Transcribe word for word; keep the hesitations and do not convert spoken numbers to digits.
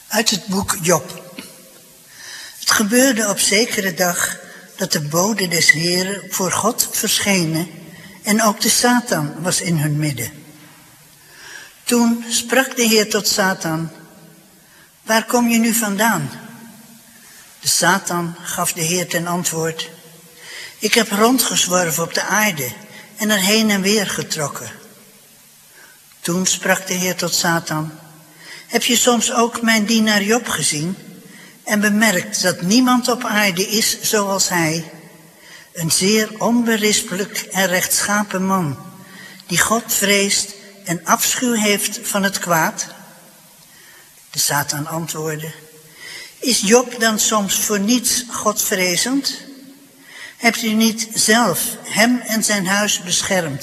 Uit het boek Job. Het gebeurde op zekere dag dat de bode des Heeren voor God verschenen en ook de Satan was in hun midden. Toen sprak de Heer tot Satan: waar kom je nu vandaan? De Satan gaf de Heer ten antwoord: ik heb rondgezworven op de aarde en er heen en weer getrokken. Toen sprak de Heer tot Satan: heb je soms ook mijn dienaar Job gezien en bemerkt dat niemand op aarde is zoals hij, een zeer onberispelijk en rechtschapen man, die God vreest en afschuw heeft van het kwaad? De Satan antwoordde: is Job dan soms voor niets godvrezend? Hebt u niet zelf hem en zijn huis beschermd